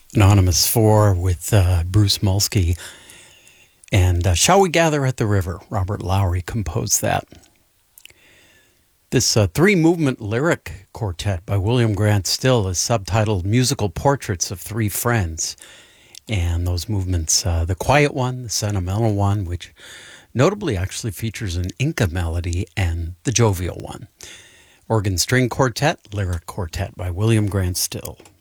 Anonymous 4 with Bruce Mulsky. And Shall We Gather at the River? Robert Lowry composed that. This three-movement lyric quartet by William Grant Still is subtitled Musical Portraits of Three Friends. And those movements, the quiet one, the sentimental one, which notably actually features an Inca melody, and the jovial one. Organ String Quartet, Lyric Quartet by William Grant Still.